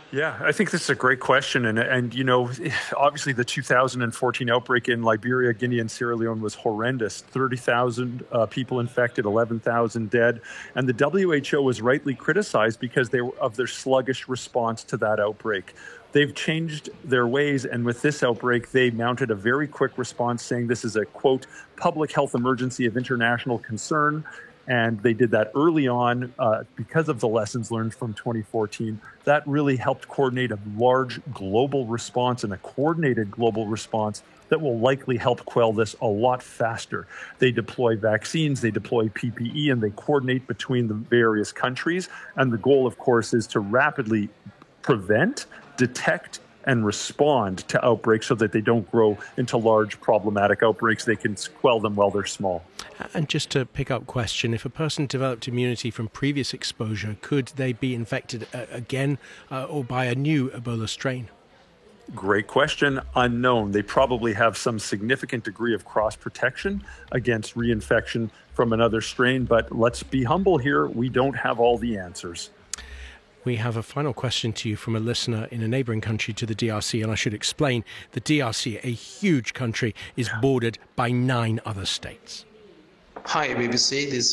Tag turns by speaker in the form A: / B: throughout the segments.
A: Yeah, I think this is a great question. And obviously the 2014 outbreak in Liberia, Guinea, and Sierra Leone was horrendous. 30,000 people infected, 11,000 dead. And the WHO was rightly criticized because of their sluggish response to that outbreak. They've changed their ways. And with this outbreak, they mounted a very quick response saying this is a, quote, public health emergency of international concern. And they did that early on because of the lessons learned from 2014. That really helped coordinate a large global response and a coordinated global response that will likely help quell this a lot faster. They deploy vaccines, they deploy PPE, and they coordinate between the various countries. And the goal, of course, is to rapidly prevent, detect, and respond to outbreaks so that they don't grow into large problematic outbreaks. They can quell them while they're small.
B: And just to pick up question, if a person developed immunity from previous exposure, could they be infected again or by a new Ebola strain?
A: Great question. Unknown. They probably have some significant degree of cross-protection against reinfection from another strain, but let's be humble here. We don't have all the answers.
B: We have a final question to you from a listener in a neighbouring country to the DRC, and I should explain, the DRC, a huge country, is bordered by 9 other states.
C: Hi, BBC. This is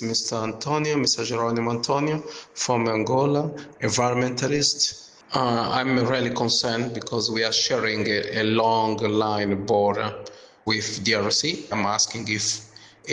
C: Mr. Geronimo Antonio from Angola, environmentalist. I'm really concerned because we are sharing a long line border with DRC. I'm asking if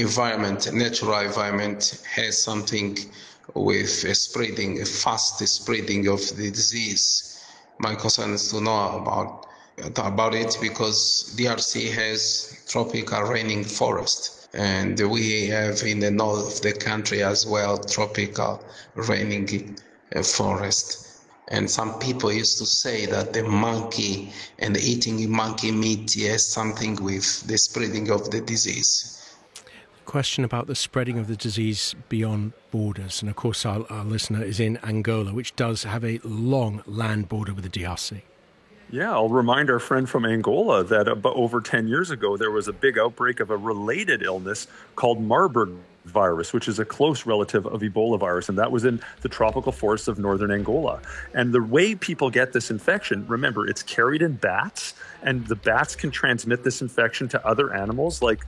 C: natural environment has something with a fast spreading of the disease. My concern is to know about it because DRC has tropical raining forest, and we have in the north of the country as well tropical raining forest. And some people used to say that the monkey and eating monkey meat has something with the spreading of the disease.
B: Question about the spreading of the disease beyond borders. And of course, our listener is in Angola, which does have a long land border with the DRC.
A: Yeah, I'll remind our friend from Angola that over 10 years ago, there was a big outbreak of a related illness called Marburg virus, which is a close relative of Ebola virus. And that was in the tropical forests of northern Angola. And the way people get this infection, remember, it's carried in bats, and the bats can transmit this infection to other animals like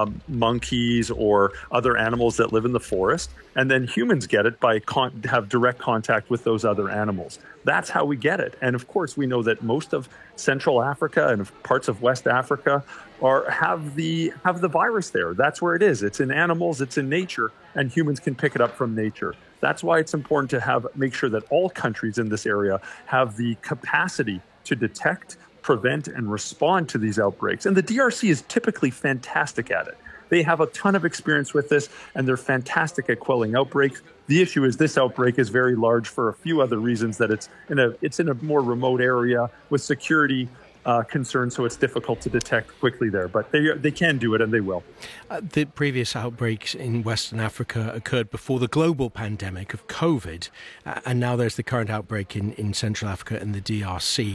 A: monkeys or other animals that live in the forest. And then humans get it by have direct contact with those other animals. That's how we get it. And of course, we know that most of Central Africa and parts of West Africa have the virus there. That's where it is. It's in animals, it's in nature, and humans can pick it up from nature. That's why it's important to make sure that all countries in this area have the capacity to detect, prevent, and respond to these outbreaks. And the DRC is typically fantastic at it. They have a ton of experience with this, and they're fantastic at quelling outbreaks. The issue is this outbreak is very large for a few other reasons, that it's in a more remote area with security concerns, so it's difficult to detect quickly there. But they can do it, and they will.
B: The previous outbreaks in Western Africa occurred before the global pandemic of COVID, and now there's the current outbreak in Central Africa and the DRC.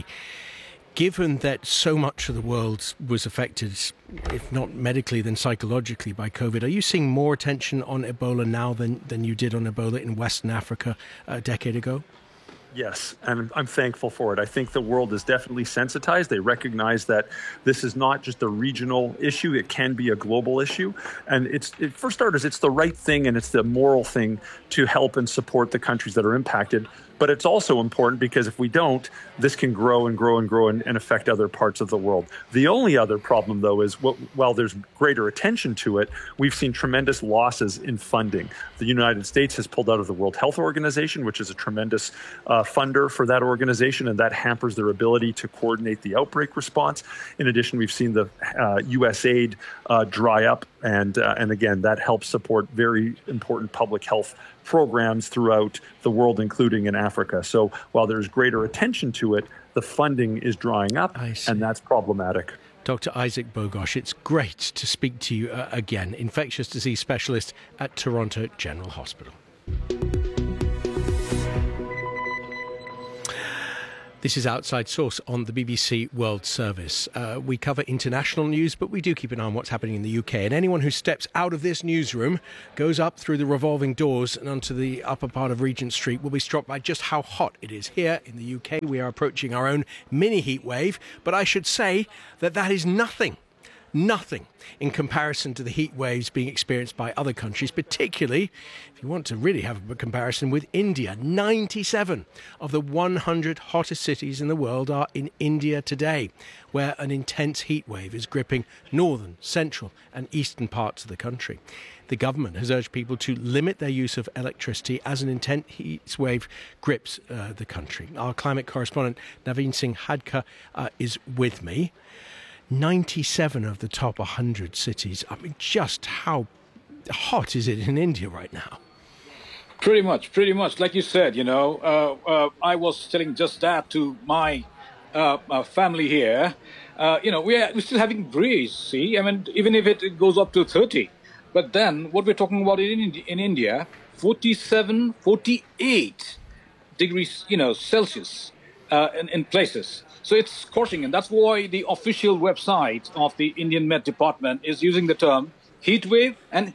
B: Given that so much of the world was affected, if not medically, then psychologically by COVID, are you seeing more attention on Ebola now than you did on Ebola in Western Africa a decade ago?
A: Yes, and I'm thankful for it. I think the world is definitely sensitized. They recognize that this is not just a regional issue. It can be a global issue. And for starters, it's the right thing and it's the moral thing to help and support the countries that are impacted. But it's also important because if we don't, this can grow and grow and grow and affect other parts of the world. The only other problem, though, is while there's greater attention to it, we've seen tremendous losses in funding. The United States has pulled out of the World Health Organization, which is a tremendous funder for that organization, and that hampers their ability to coordinate the outbreak response. In addition, we've seen the U.S. aid dry up, and again, that helps support very important public health programs throughout the world, including in Africa. So while there's greater attention to it, the funding is drying up, and that's problematic.
B: Dr. Isaac Bogosh, it's great to speak to you again, infectious disease specialist at Toronto General Hospital. This is Outside Source on the BBC World Service. We cover international news, but we do keep an eye on what's happening in the UK. And anyone who steps out of this newsroom, goes up through the revolving doors and onto the upper part of Regent Street, will be struck by just how hot it is. Here in the UK, we are approaching our own mini heat wave, but I should say that is nothing in comparison to the heat waves being experienced by other countries, particularly if you want to really have a comparison with India. 97 of the 100 hottest cities in the world are in India today, where an intense heat wave is gripping northern, central and eastern parts of the country. The government has urged people to limit their use of electricity as an intense heat wave grips the country. Our climate correspondent Naveen Singh Hadkar is with me. 97 of the top 100 cities. I mean, just how hot is it in India right now?
D: Pretty much. Like you said, I was telling just that to my family here. We're still having breeze, see? I mean, even if it goes up to 30. But then what we're talking about in India, 47, 48 degrees, Celsius in places. So it's scorching, and that's why the official website of the Indian Met Department is using the term heat wave and